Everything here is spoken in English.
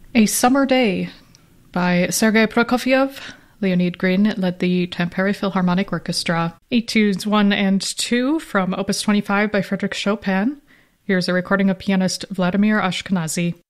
A Summer Day by Sergei Prokofiev. Leonid Green led the Tampere Philharmonic Orchestra. Etudes 1 and 2 from Opus 25 by Frédéric Chopin. Here's a recording of pianist Vladimir Ashkenazy.